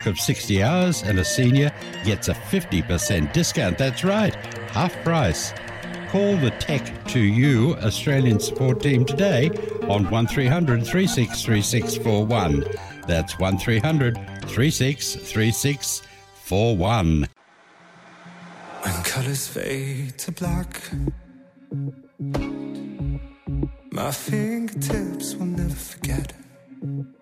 of 60 hours and a senior gets a 50% discount. That's right, half price. Call the Tech2U Australian support team today on 1300 363641. That's 1300 363641. When colours fade to black, my fingertips will never forget.